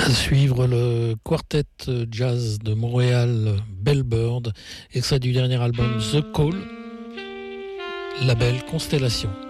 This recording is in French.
À suivre le quartet jazz de Montréal, Bellbird, extrait du dernier album The Call, label Constellation.